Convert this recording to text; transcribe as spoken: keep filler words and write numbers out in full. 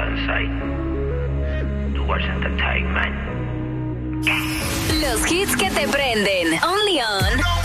sight. Tu watch entertainment. Los hits que te prenden. Only on